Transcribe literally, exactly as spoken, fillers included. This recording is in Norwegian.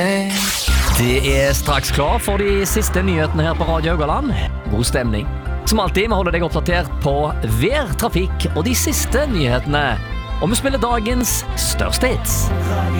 Det er straks klar for de siste nyhetene her på Radio Haugaland. God stemning. Som alltid, vi holder deg oppdatert på vær, trafikk og de siste nyhetene. Og vi spiller dagens største hits.